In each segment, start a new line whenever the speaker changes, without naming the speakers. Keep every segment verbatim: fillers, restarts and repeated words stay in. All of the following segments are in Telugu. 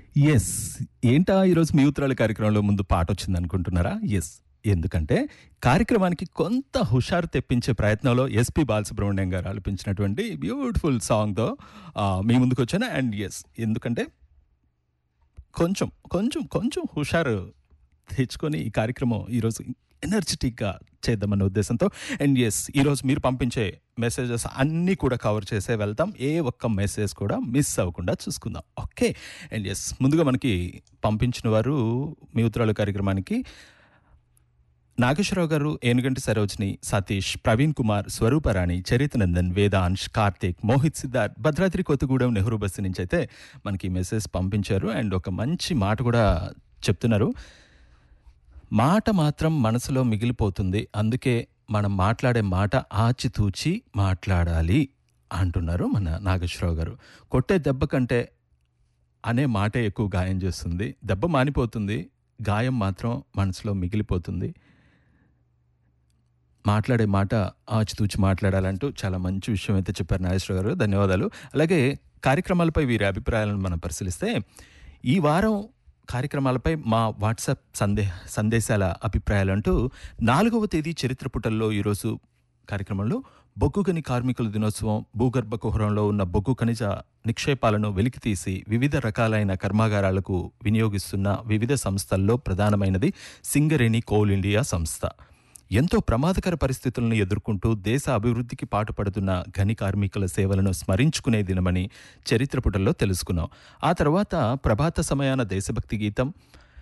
యెస్. ఏంటా ఈరోజు మీ ఉత్తరాల కార్యక్రమంలో ముందు పాటొచ్చిందనుకుంటున్నారా? యెస్. ఎందుకంటే కార్యక్రమానికి కొంత హుషారు తెప్పించే ప్రయత్నంలో ఎస్‌పి బాలసుబ్రహ్మణ్యం గారు ఆలపించినటువంటి బ్యూటిఫుల్ సాంగ్‌తో ఆహ్, మీ ముందుకొచ్చాను. And yes. ఎందుకంటే కొంచెం, కొంచెం, కొంచెం హుషారు తెచ్చుకొని ఈ కార్యక్రమం ఈరోజు ఎనర్జిటిక్‌గా చేద్దామన్న ఉద్దేశంతో అండ్ యెస్. ఈరోజు మీరు పంపించే మెసేజెస్ అన్నీ కూడా కవర్ చేసే వెళ్తాం. ఏ ఒక్క మెసేజ్ కూడా మిస్ అవ్వకుండా చూసుకుందాం. ఓకే. And yes. ముందుగా మనకి పంపించిన వారు మీ ఉత్తరాల కార్యక్రమానికి నాగేశ్వరరావు గారు, ఏనుగంటి సరోజిని, సతీష్, ప్రవీణ్ కుమార్, స్వరూపరాణి, చరితనందన్, వేదాంశ్, కార్తీక్, మోహిత్ సిద్ధార్థ్, భద్రాద్రి కొత్తగూడెం నెహ్రూ బస్సు నుంచి అయితే మనకి మెసేజ్ పంపించారు. అండ్ ఒక మంచి మాట కూడా చెప్తున్నారు. మాట మాత్రం మనసులో మిగిలిపోతుంది. అందుకే మనం మాట్లాడే మాట ఆచితూచి మాట్లాడాలి అంటున్నారు మన నాగేశ్వరరావు గారు. కొట్టే దెబ్బ కంటే అనే మాటే ఎక్కువ గాయం చేస్తుంది. దెబ్బ మానిపోతుంది. గాయం మాత్రం మనసులో మిగిలిపోతుంది. మాట్లాడే మాట ఆచితూచి మాట్లాడాలంటూ చాలా మంచి విషయం అయితే చెప్పారు నాగేశ్వరరావు గారు. ధన్యవాదాలు. అలాగే కార్యక్రమాలపై వీరి అభిప్రాయాలను మనం పరిశీలిస్తే ఈ వారం కార్యక్రమాలపై మా వాట్సాప్ సందే సందేశాల అభిప్రాయాలంటూ నాలుగవ తేదీ చరిత్ర పుటల్లో ఈరోజు కార్యక్రమంలో బొగ్గు గని కార్మికుల దినోత్సవం, భూగర్భ కుహరంలో ఉన్న బొగ్గు ఖనిజ నిక్షేపాలను వెలికితీసి వివిధ రకాలైన కర్మాగారాలకు వినియోగిస్తున్న వివిధ సంస్థల్లో ప్రధానమైనది సింగరేణి కోల్ ఇండియా సంస్థ. ఎంతో ప్రమాదకర పరిస్థితులను ఎదుర్కొంటూ దేశ అభివృద్ధికి పాటుపడుతున్న గని కార్మికుల సేవలను స్మరించుకునే దినమని చరిత్ర పుటల్లో తెలుసుకున్నాం. ఆ తర్వాత ప్రభాత సమయాన దేశభక్తి గీతం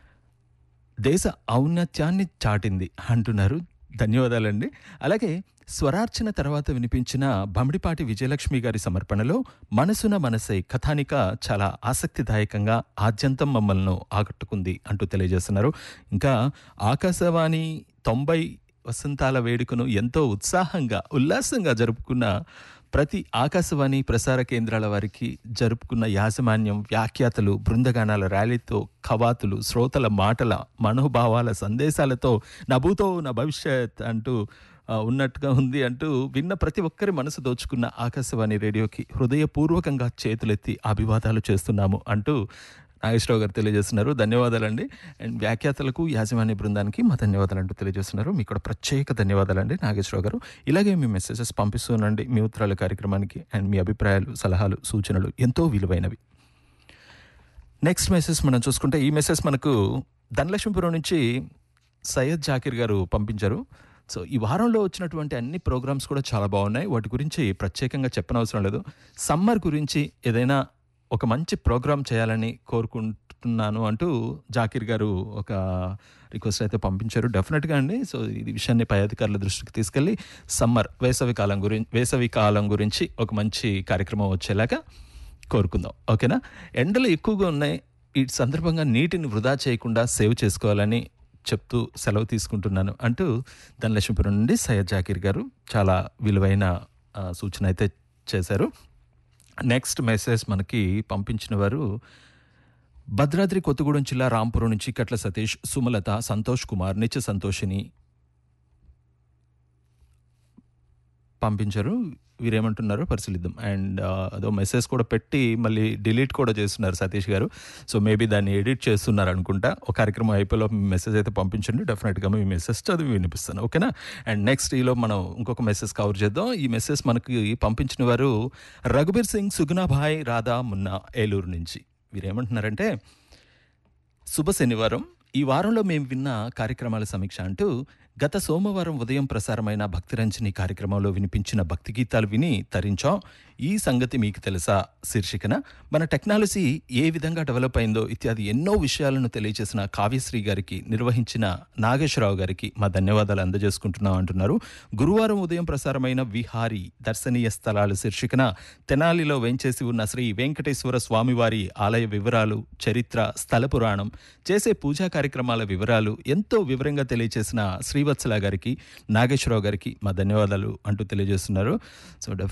దేశ ఔన్నత్యాన్ని చాటింది అంటున్నారు. ధన్యవాదాలండి. అలాగే స్వరార్చన తర్వాత వినిపించిన బమిడిపాటి విజయలక్ష్మి గారి సమర్పణలో మనసున మనసై కథానిక చాలా ఆసక్తిదాయకంగా ఆద్యంతం మమ్మల్ని ఆకట్టుకుంది అంటూ తెలియజేస్తున్నారు. ఇంకా ఆకాశవాణి తొంభై వసంతాల వేడుకను ఎంతో ఉత్సాహంగా ఉల్లాసంగా జరుపుకున్న ప్రతి ఆకాశవాణి ప్రసార కేంద్రాల వారికి జరుపుకున్న యాజమాన్యం, వ్యాఖ్యాతలు, బృందగానాల ర్యాలీతో, కవాతులు, శ్రోతల మాటల మనోభావాల సందేశాలతో నభూతో నా భవిష్యత్ అంటూ ఉన్నట్టుగా ఉంది అంటూ విన్న ప్రతి ఒక్కరి మనసు దోచుకున్న ఆకాశవాణి రేడియోకి హృదయపూర్వకంగా చేతులెత్తి అభివాదాలు చేస్తున్నాము అంటూ నాగేశ్వరరావు గారు తెలియజేస్తున్నారు. ధన్యవాదాలండి. అండ్ వ్యాఖ్యాతలకు, యాజమాన్య బృందానికి మా ధన్యవాదాలు అంటూ తెలియజేస్తున్నారు. మీకు కూడా ప్రత్యేక ధన్యవాదాలండి నాగేశ్వరరావు గారు. ఇలాగే మీ మెసేజెస్ పంపిస్తూనండి మీ ఉత్తరాల కార్యక్రమానికి. అండ్ మీ అభిప్రాయాలు, సలహాలు, సూచనలు ఎంతో విలువైనవి. నెక్స్ట్ మెసేజ్ మనం చూసుకుంటే ఈ మెసేజ్ మనకు ధనలక్ష్మీపురం నుంచి సయ్యద్ జాకిర్ గారు పంపించారు. సో ఈ వారంలో వచ్చినటువంటి అన్ని ప్రోగ్రామ్స్ కూడా చాలా బాగున్నాయి. వాటి గురించి ప్రత్యేకంగా చెప్పనవసరం లేదు. సమ్మర్ గురించి ఏదైనా ఒక మంచి ప్రోగ్రామ్ చేయాలని కోరుకుంటున్నాను అంటూ జాకిర్ గారు ఒక రిక్వెస్ట్ అయితే పంపించారు. డెఫినెట్గా అండి. సో ఈ విషయాన్ని పై అధికారుల దృష్టికి తీసుకెళ్ళి సమ్మర్ వేసవి కాలం గురించి వేసవి కాలం గురించి ఒక మంచి కార్యక్రమం వచ్చేలాగా కోరుకుందాం. ఓకేనా? ఎండలు ఎక్కువగా ఉన్నాయి. ఈ సందర్భంగా నీటిని వృధా చేయకుండా సేవ్ చేసుకోవాలని చెప్తూ సెలవు తీసుకుంటున్నాను అంటూ ధనలక్ష్మీపురం నుండి సయ్యద్ జాకిర్ గారు చాలా విలువైన సూచన అయితే చేశారు. నెక్స్ట్ మెసేజ్ మనకి పంపించిన వారు భద్రాద్రి కొత్తగూడెం జిల్లా రాంపురం నుంచి కట్ల సతీష్, సుమలత, సంతోష్ కుమార్, నిత్య సంతోషిని పంపించారు. వీరేమంటున్నారో పరిశీలిద్దాం. అండ్ అదో మెసేజ్ కూడా పెట్టి మళ్ళీ డిలీట్ కూడా చేస్తున్నారు సతీష్ గారు. సో మేబీ దాన్ని ఎడిట్ చేస్తున్నారు అనుకుంటా. ఒక కార్యక్రమం అయిపోయేలో మీ మెసేజ్ అయితే పంపించండి. డెఫినెట్గా మీ మెసేజ్ చదివి వినిపిస్తాను. ఓకేనా? అండ్ నెక్స్ట్ ఈలో మనం ఇంకొక మెసేజ్ కవర్ చేద్దాం. ఈ మెసేజ్ మనకి పంపించిన వారు రఘుబీర్ సింగ్, సుగుణాభాయ్, రాధా మున్నా, ఏలూరు నుంచి. వీరేమంటున్నారంటే శుభ శనివారం. ఈ వారంలో మేము విన్న కార్యక్రమాల సమీక్ష అంటూ గత సోమవారం ఉదయం ప్రసారమైన భక్తిరంజని కార్యక్రమంలో వినిపించిన భక్తి గీతాలు విని తరించాం. ఈ సంగతి మీకు తెలుసా శీర్షికన మన టెక్నాలజీ ఏ విధంగా డెవలప్ అయిందో ఇత్యాది ఎన్నో విషయాలను తెలియజేసిన కావ్యశ్రీ గారికి, నిర్వహించిన నాగేశ్వరరావు గారికి మా ధన్యవాదాలు అందజేసుకుంటున్నాం అంటున్నారు. గురువారం ఉదయం ప్రసారమైన విహారీ దర్శనీయ స్థలాలు శీర్షికన తెనాలిలో వేంచేసి ఉన్న శ్రీ వెంకటేశ్వర స్వామివారి ఆలయ వివరాలు, చరిత్ర, స్థల పురాణం, చేసే పూజా కార్యక్రమాల వివరాలు ఎంతో వివరంగా తెలియజేసిన శ్రీవత్సల గారికి, నాగేశ్వరరావు గారికి మా ధన్యవాదాలు అంటూ తెలియజేస్తున్నారు. సో